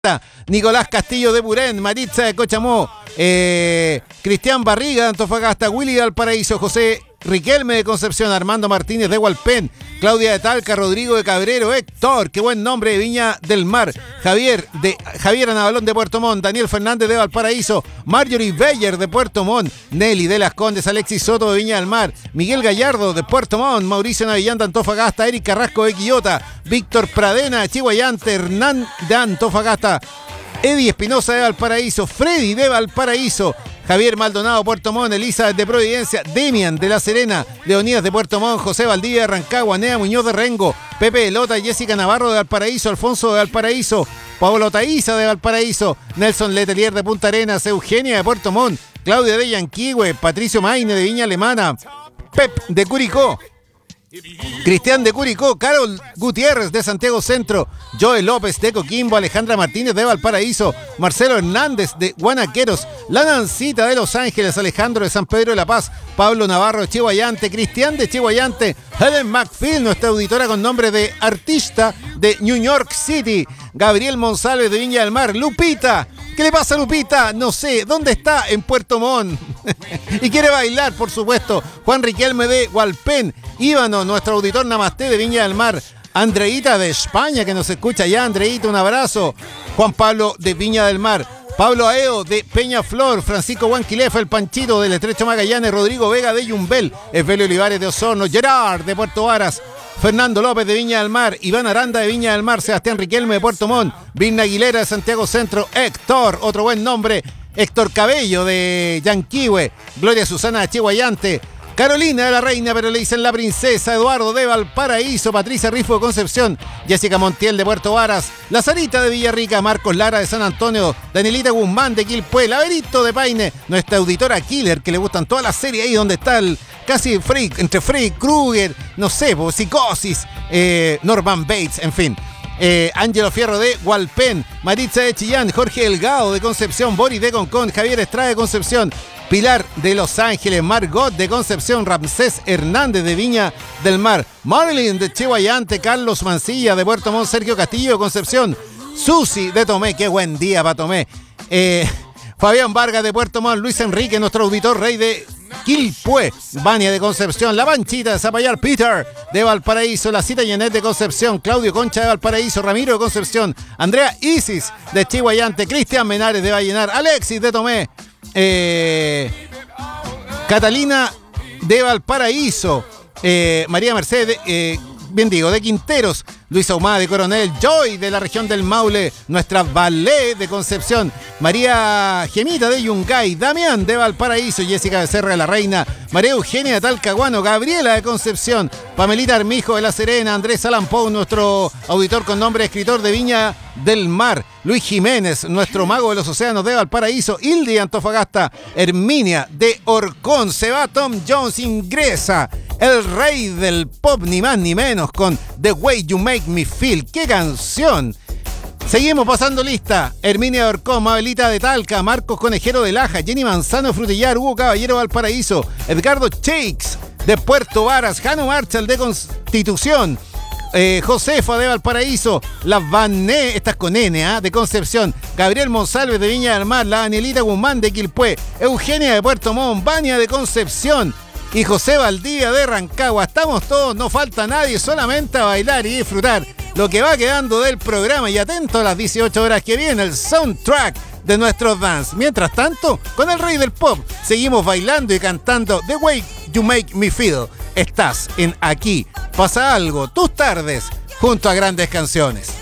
Nicolás Castillo de Burén, Maritza de Cochamó, Cristian Barriga de Antofagasta, Willy de Valparaíso, José Riquelme de Concepción, Armando Martínez de Hualpén, Claudia de Talca, Rodrigo de Cabrero, Héctor, qué buen nombre, de Viña del Mar, Javier Anabalón de Puerto Montt, Daniel Fernández de Valparaíso, Marjorie Beyer de Puerto Montt, Nelly de Las Condes, Alexis Soto de Viña del Mar, Miguel Gallardo de Puerto Montt, Mauricio Navillán de Antofagasta, Eric Carrasco de Quillota, Víctor Pradena de Chihuayante, Hernán de Antofagasta, Eddie Espinosa de Valparaíso, Freddy de Valparaíso, Javier Maldonado, Puerto Montt, Elisa de Providencia, Demian de La Serena, Leonidas de Puerto Montt, José Valdivia de Rancagua, Nea Muñoz de Rengo, Pepe de Lota, Jessica Navarro de Valparaíso, Alfonso de Valparaíso, Pablo Taiza de Valparaíso, Nelson Letelier de Punta Arenas, Eugenia de Puerto Montt, Claudia de Yanquihue, Patricio Maine de Viña Alemana, Pep de Curicó, Cristian de Curicó, Carol Gutiérrez de Santiago Centro, Joel López de Coquimbo, Alejandra Martínez de Valparaíso, Marcelo Hernández de Guanaqueros, La Nancita de Los Ángeles, Alejandro de San Pedro de la Paz, Pablo Navarro de Chihuayante, Cristian de Chihuayante, Helen McPhil, nuestra auditora con nombre de artista de New York City, Gabriel Monsalve de Viña del Mar, Lupita. ¿Qué le pasa a Lupita? No sé. ¿Dónde está? En Puerto Montt. Y quiere bailar, por supuesto. Juan Riquelme de Hualpén. Íbano, nuestro auditor Namasté de Viña del Mar. Andreita de España, que nos escucha ya. Andreita, un abrazo. Juan Pablo de Viña del Mar. Pablo Aeo de Peñaflor. Francisco Huanquilefa, el Panchito del Estrecho Magallanes. Rodrigo Vega de Yumbel. Esbelio Olivares de Osorno. Gerard de Puerto Varas. Fernando López de Viña del Mar, Iván Aranda de Viña del Mar, Sebastián Riquelme de Puerto Montt, Virna Aguilera de Santiago Centro, Héctor, otro buen nombre, Héctor Cabello de Yanquihue, Gloria Susana de Chihuayante, Carolina de la Reina, pero le dicen la princesa, Eduardo de Valparaíso, Patricia Rifo de Concepción, Jessica Montiel de Puerto Varas, Lazarita de Villarrica, Marcos Lara de San Antonio, Danielita Guzmán de Quilpué, Laberito de Paine, nuestra auditora Killer, que le gustan todas las series ahí donde está el casi freak, entre Freddy Krueger, no sé, Psicosis, Norman Bates, en fin. Ángelo Fierro de Hualpén, Maritza de Chillán, Jorge Delgado de Concepción, Boris de Concón, Javier Estrada de Concepción, Pilar de Los Ángeles, Margot de Concepción, Ramsés Hernández de Viña del Mar, Marilyn de Chihuayante, Carlos Mancilla de Puerto Montt, Sergio Castillo de Concepción, Susi de Tomé, qué buen día para Tomé, Fabián Vargas de Puerto Montt, Luis Enrique, nuestro auditor rey de Quilpué, Vania de Concepción, La Panchita de Zapallar, Peter de Valparaíso, La Cita Yenet de Concepción, Claudio Concha de Valparaíso, Ramiro de Concepción, Andrea Isis de Chihuayante, Cristian Menares de Vallenar, Alexis de Tomé, Catalina de Valparaíso, María Mercedes, de Quinteros, Luisa Humada de Coronel, Joy de la región del Maule, nuestra Ballet de Concepción, María Gemita de Yungay, Damián de Valparaíso, Jessica Becerra de la Reina, María Eugenia de Talcahuano, Gabriela de Concepción, Pamelita Armijo de La Serena, Andrés Alampou, nuestro auditor con nombre escritor de Viña del Mar, Luis Jiménez, nuestro mago de los océanos de Valparaíso, Hilde de Antofagasta, Herminia de Orcón, se va Tom Jones, ingresa el rey del pop, ni más ni menos, con The Way You Make Me Feel. ¡Qué canción! Seguimos pasando lista. Herminia de Orcón, Mabelita de Talca, Marcos Conejero de Laja, Jenny Manzano de Frutillar, Hugo Caballero de Valparaíso, Edgardo Shakes de Puerto Varas, Jano Marshall de Constitución, Josefa de Valparaíso, la Vané, estás con N, de Concepción, Gabriel Monsalve de Viña del Mar, la Danielita Guzmán de Quilpué, Eugenia de Puerto Montt, Vania de Concepción y José Valdivia de Rancagua. Estamos todos, no falta nadie, solamente a bailar y disfrutar lo que va quedando del programa y atento a las 18 horas que viene el soundtrack de nuestros dance. Mientras tanto, con el rey del pop, seguimos bailando y cantando The Way You Make Me Feel. Estás en Aquí Pasa Algo, tus tardes, junto a grandes canciones.